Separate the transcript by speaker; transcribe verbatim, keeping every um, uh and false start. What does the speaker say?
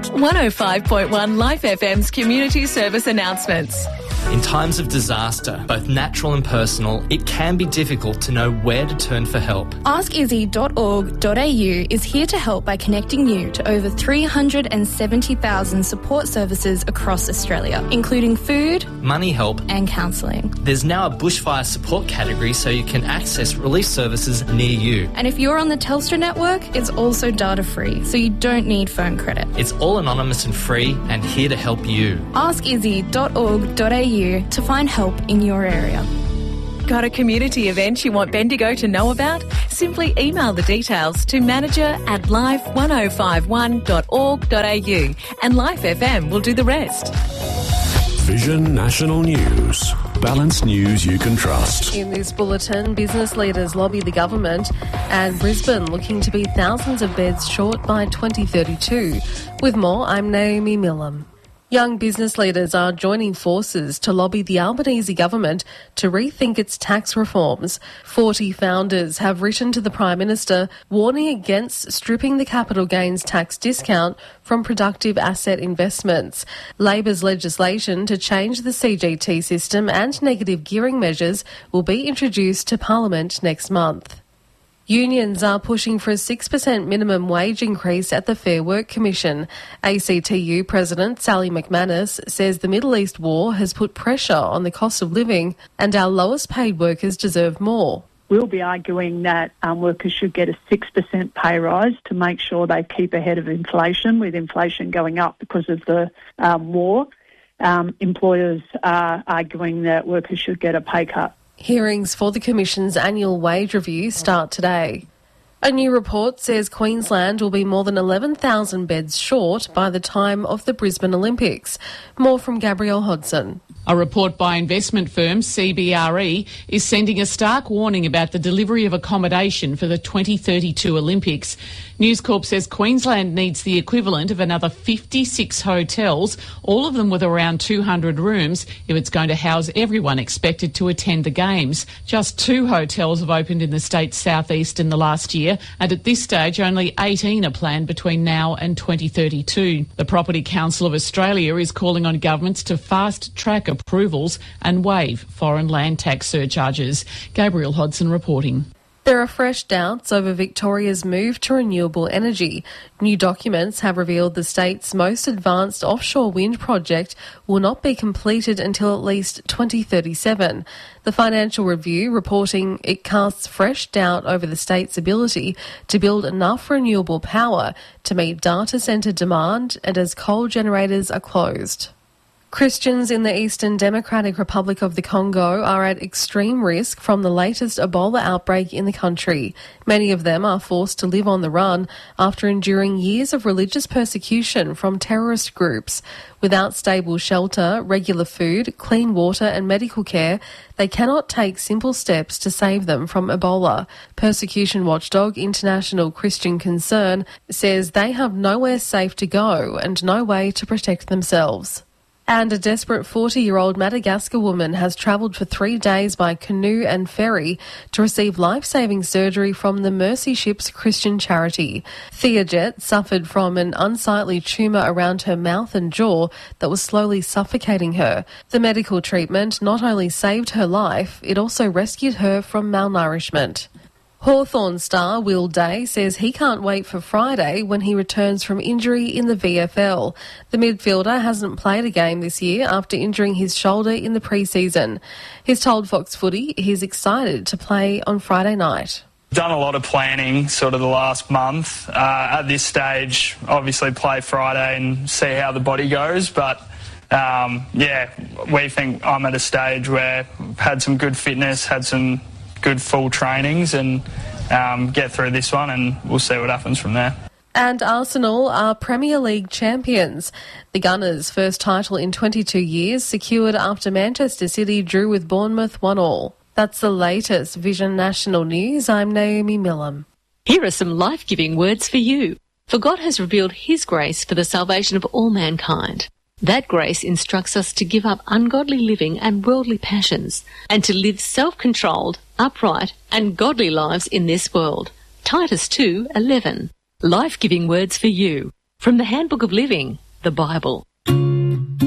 Speaker 1: one oh five point one Life F M's community service announcements.
Speaker 2: In times of disaster, both natural and personal, it can be difficult to know where to turn for help.
Speaker 3: ask izzy dot org dot a u is here to help by connecting you to over three hundred seventy thousand support services across Australia, including food,
Speaker 2: money help
Speaker 3: and counselling.
Speaker 2: There's now a bushfire support category so you can access relief services near you.
Speaker 3: And if you're on the Telstra network, it's also data free, so you don't need phone credit.
Speaker 2: It's all anonymous and free and here to help you.
Speaker 3: ask izzy dot org dot a u to find help in your area.
Speaker 1: Got a community event you want Bendigo to know about? Simply email the details to manager at life one oh five one dot org dot a u and Life F M will do the rest.
Speaker 4: Vision National News. Balanced news you can trust.
Speaker 5: In this bulletin, business leaders lobby the government and Brisbane looking to be thousands of beds short by twenty thirty-two. With more, I'm Naomi Millam. Young business leaders are joining forces to lobby the Albanese government to rethink its tax reforms. forty founders have written to the Prime Minister warning against stripping the capital gains tax discount from productive asset investments. Labor's legislation to change the C G T system and negative gearing measures will be introduced to Parliament next month. Unions are pushing for a six percent minimum wage increase at the Fair Work Commission. A C T U President Sally McManus says the Middle East war has put pressure on the cost of living and our lowest paid workers deserve more.
Speaker 6: We'll be arguing that um, workers should get a six percent pay rise to make sure they keep ahead of inflation, with inflation going up because of the um, war. Um, employers are arguing that workers should get a pay cut.
Speaker 5: Hearings for the Commission's annual wage review start today. A new report says Queensland will be more than eleven thousand beds short by the time of the Brisbane Olympics. More from Gabrielle Hodson.
Speaker 7: A report by investment firm C B R E is sending a stark warning about the delivery of accommodation for the twenty thirty-two Olympics. News Corp says Queensland needs the equivalent of another fifty-six hotels, all of them with around two hundred rooms, if it's going to house everyone expected to attend the Games. Just two hotels have opened in the state's southeast in the last year, and at this stage only eighteen are planned between now and twenty thirty-two. The Property Council of Australia is calling on governments to fast-track approvals and waive foreign land tax surcharges. Gabrielle Hodson reporting.
Speaker 5: There are fresh doubts over Victoria's move to renewable energy. New documents have revealed the state's most advanced offshore wind project will not be completed until at least twenty thirty-seven. The Financial Review reporting it casts fresh doubt over the state's ability to build enough renewable power to meet data centre demand and as coal generators are closed. Christians in the Eastern Democratic Republic of the Congo are at extreme risk from the latest Ebola outbreak in the country. Many of them are forced to live on the run after enduring years of religious persecution from terrorist groups. Without stable shelter, regular food, clean water and medical care, they cannot take simple steps to save them from Ebola. Persecution watchdog International Christian Concern says they have nowhere safe to go and no way to protect themselves. And a desperate forty-year-old Madagascar woman has travelled for three days by canoe and ferry to receive life-saving surgery from the Mercy Ships Christian charity. Thea Jet suffered from an unsightly tumour around her mouth and jaw that was slowly suffocating her. The medical treatment not only saved her life, it also rescued her from malnourishment. Hawthorn star Will Day says he can't wait for Friday when he returns from injury in the V F L. The midfielder hasn't played a game this year after injuring his shoulder in the pre-season. He's told Fox Footy he's excited to play on Friday night.
Speaker 8: Done a lot of planning sort of the last month. Uh, at this stage, obviously play Friday and see how the body goes, but um, yeah, we think I'm at a stage where I've had some good fitness, had some good full trainings and um, get through this one and we'll see what happens from there.
Speaker 5: And Arsenal are Premier League champions. The Gunners' first title in twenty-two years secured after Manchester City drew with Bournemouth one all. That's the latest Vision National News. I'm Naomi Millam.
Speaker 9: Here are some life-giving words for you. For God has revealed his grace for the salvation of all mankind. That grace instructs us to give up ungodly living and worldly passions and to live self-controlled, upright and godly lives in this world. Titus two eleven. Life-giving words for you. From the Handbook of Living, the Bible.